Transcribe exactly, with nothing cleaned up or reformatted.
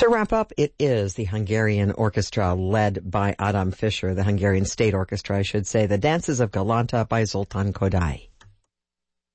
To wrap up, it is the Hungarian orchestra led by Adam Fischer, the Hungarian State Orchestra, I should say, the Dances of Galanta by Zoltán Kodály.